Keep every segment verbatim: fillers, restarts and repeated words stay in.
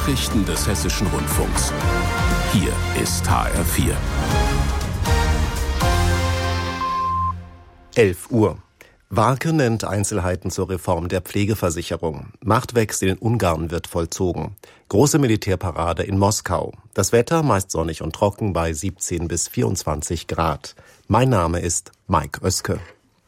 Nachrichten des Hessischen Rundfunks. Hier ist H R vier. elf Uhr. Warke nennt Einzelheiten zur Reform der Pflegeversicherung. Machtwechsel in Ungarn wird vollzogen. Große Militärparade in Moskau. Das Wetter meist sonnig und trocken bei siebzehn bis vierundzwanzig Grad. Mein Name ist Mike Oeske.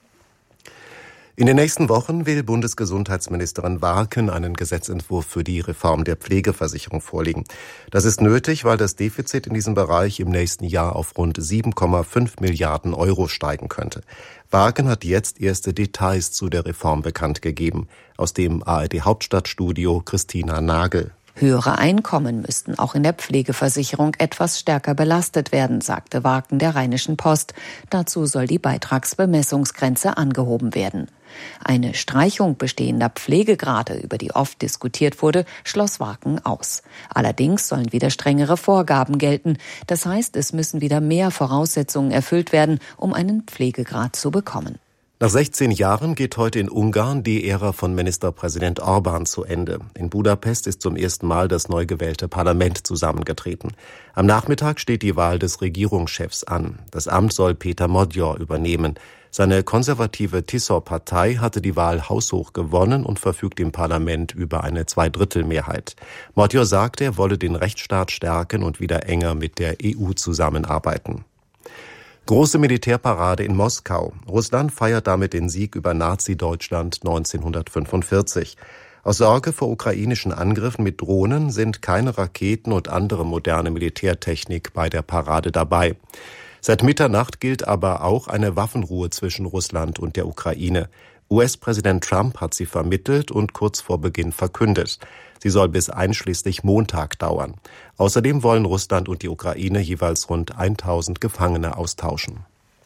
In den nächsten Wochen will Bundesgesundheitsministerin Warken einen Gesetzentwurf für die Reform der Pflegeversicherung vorlegen. Das ist nötig, weil das Defizit in diesem Bereich im nächsten Jahr auf rund sieben Komma fünf Milliarden Euro steigen könnte. Warken hat jetzt erste Details zu der Reform bekannt gegeben. Aus dem A R D-Hauptstadtstudio Christina Nagel. Höhere Einkommen müssten auch in der Pflegeversicherung etwas stärker belastet werden, sagte Warken der Rheinischen Post. Dazu soll die Beitragsbemessungsgrenze angehoben werden. Eine Streichung bestehender Pflegegrade, über die oft diskutiert wurde, schloss Warken aus. Allerdings sollen wieder strengere Vorgaben gelten. Das heißt, es müssen wieder mehr Voraussetzungen erfüllt werden, um einen Pflegegrad zu bekommen. Nach sechzehn Jahren geht heute in Ungarn die Ära von Ministerpräsident Orbán zu Ende. In Budapest ist zum ersten Mal das neu gewählte Parlament zusammengetreten. Am Nachmittag steht die Wahl des Regierungschefs an. Das Amt soll Péter Magyar übernehmen. Seine konservative Tisza-Partei hatte die Wahl haushoch gewonnen und verfügt im Parlament über eine Zweidrittelmehrheit. Magyar sagte, er wolle den Rechtsstaat stärken und wieder enger mit der E U zusammenarbeiten. Große Militärparade in Moskau. Russland feiert damit den Sieg über Nazi-Deutschland neunzehnhundertfünfundvierzig. Aus Sorge vor ukrainischen Angriffen mit Drohnen sind keine Raketen und andere moderne Militärtechnik bei der Parade dabei. Seit Mitternacht gilt aber auch eine Waffenruhe zwischen Russland und der Ukraine. U S-Präsident Trump hat sie vermittelt und kurz vor Beginn verkündet. Sie soll bis einschließlich Montag dauern. Außerdem wollen Russland und die Ukraine jeweils rund tausend Gefangene austauschen.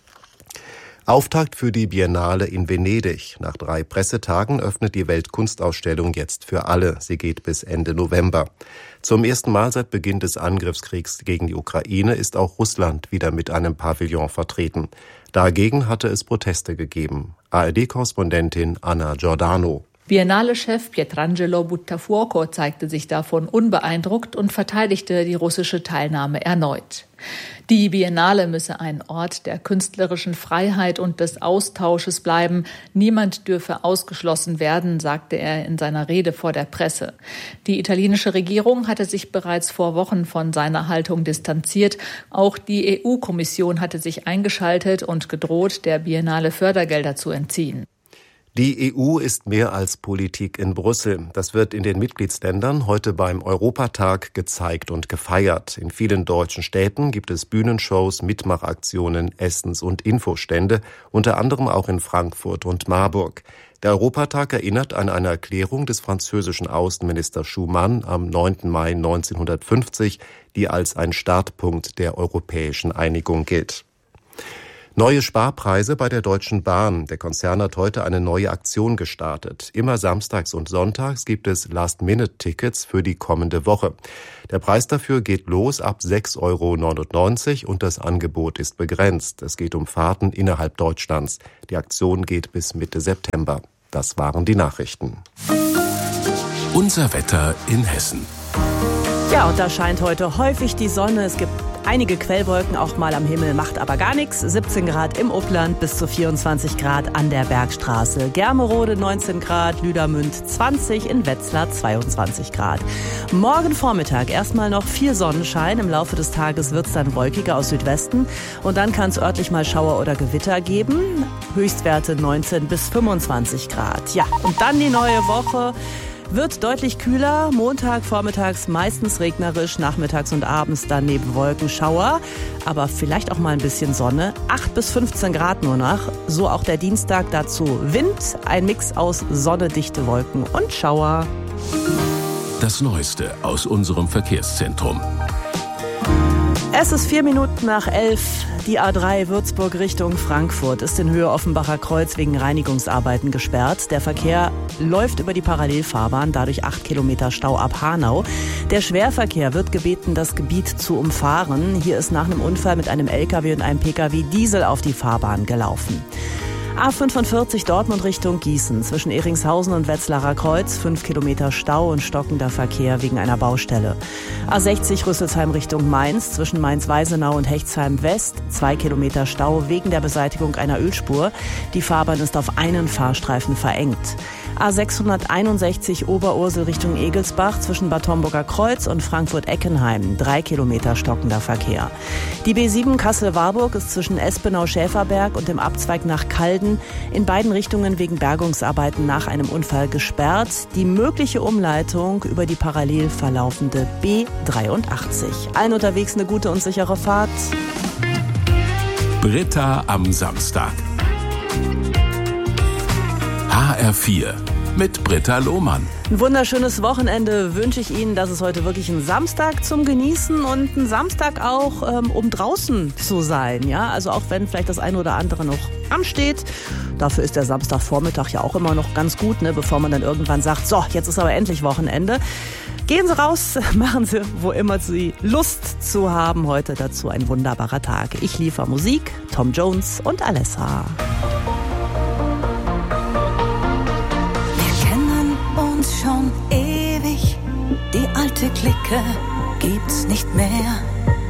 Auftakt für die Biennale in Venedig. Nach drei Pressetagen öffnet die Weltkunstausstellung jetzt für alle. Sie geht bis Ende November. Zum ersten Mal seit Beginn des Angriffskriegs gegen die Ukraine ist auch Russland wieder mit einem Pavillon vertreten. Dagegen hatte es Proteste gegeben. A R D-Korrespondentin Anna Giordano. Biennale-Chef Pietrangelo Buttafuoco zeigte sich davon unbeeindruckt und verteidigte die russische Teilnahme erneut. Die Biennale müsse ein Ort der künstlerischen Freiheit und des Austausches bleiben. Niemand dürfe ausgeschlossen werden, sagte er in seiner Rede vor der Presse. Die italienische Regierung hatte sich bereits vor Wochen von seiner Haltung distanziert. Auch die E U-Kommission hatte sich eingeschaltet und gedroht, der Biennale Fördergelder zu entziehen. Die E U ist mehr als Politik in Brüssel. Das wird in den Mitgliedsländern heute beim Europatag gezeigt und gefeiert. In vielen deutschen Städten gibt es Bühnenshows, Mitmachaktionen, Essens- und Infostände, unter anderem auch in Frankfurt und Marburg. Der Europatag erinnert an eine Erklärung des französischen Außenministers Schuman am neunten Mai neunzehnhundertfünfzig, die als ein Startpunkt der europäischen Einigung gilt. Neue Sparpreise bei der Deutschen Bahn. Der Konzern hat heute eine neue Aktion gestartet. Immer samstags und sonntags gibt es Last-Minute-Tickets für die kommende Woche. Der Preis dafür geht los ab sechs Euro neunundneunzig und das Angebot ist begrenzt. Es geht um Fahrten innerhalb Deutschlands. Die Aktion geht bis Mitte September. Das waren die Nachrichten. Unser Wetter in Hessen. Ja, und da scheint heute häufig die Sonne. Es gibt einige Quellwolken auch mal am Himmel, macht aber gar nichts. siebzehn Grad im Upland bis zu vierundzwanzig Grad an der Bergstraße. Germerode neunzehn Grad, Lüdermünd zwanzig, in Wetzlar zweiundzwanzig Grad. Morgen Vormittag erstmal noch viel Sonnenschein. Im Laufe des Tages wird es dann wolkiger aus Südwesten. Und dann kann es örtlich mal Schauer oder Gewitter geben. Höchstwerte neunzehn bis fünfundzwanzig Grad. Ja, und dann die neue Woche. Wird deutlich kühler, Montag vormittags meistens regnerisch, nachmittags und abends dann neben Wolken Schauer, aber vielleicht auch mal ein bisschen Sonne, acht bis fünfzehn Grad nur noch, so auch der Dienstag, dazu Wind, ein Mix aus Sonne, dichte Wolken und Schauer. Das Neueste aus unserem Verkehrszentrum. Es ist vier Minuten nach elf. Die A drei Würzburg Richtung Frankfurt ist in Höhe Offenbacher Kreuz wegen Reinigungsarbeiten gesperrt. Der Verkehr läuft über die Parallelfahrbahn, dadurch acht Kilometer Stau ab Hanau. Der Schwerverkehr wird gebeten, das Gebiet zu umfahren. Hier ist nach einem Unfall mit einem L K W und einem P K W Diesel auf die Fahrbahn gelaufen. A fünfundvierzig Dortmund Richtung Gießen. Zwischen Ehringshausen und Wetzlarer Kreuz fünf Kilometer Stau und stockender Verkehr wegen einer Baustelle. A sechzig Rüsselsheim Richtung Mainz. Zwischen Mainz-Weisenau und Hechtsheim West zwei Kilometer Stau wegen der Beseitigung einer Ölspur. Die Fahrbahn ist auf einen Fahrstreifen verengt. A sechshunderteinundsechzig Oberursel Richtung Egelsbach zwischen Bad Homburger Kreuz und Frankfurt-Eckenheim. Drei Kilometer stockender Verkehr. Die B sieben Kassel-Warburg ist zwischen Espenau-Schäferberg und dem Abzweig nach Calden in beiden Richtungen wegen Bergungsarbeiten nach einem Unfall gesperrt. Die mögliche Umleitung über die parallel verlaufende B dreiundachtzig. Allen unterwegs eine gute und sichere Fahrt. Britta am Samstag. H R vier mit Britta Lohmann. Ein wunderschönes Wochenende wünsche ich Ihnen. Das ist heute wirklich ein Samstag zum Genießen und ein Samstag auch, ähm, um draußen zu sein. Ja, also auch wenn vielleicht das eine oder andere noch ansteht. Dafür ist der Samstagvormittag ja auch immer noch ganz gut, ne, bevor man dann irgendwann sagt, so, jetzt ist aber endlich Wochenende. Gehen Sie raus, machen Sie, wo immer Sie Lust zu haben. Heute dazu ein wunderbarer Tag. Ich liefere Musik, Tom Jones und Alessa. Schon ewig, die alte Clique gibt's nicht mehr.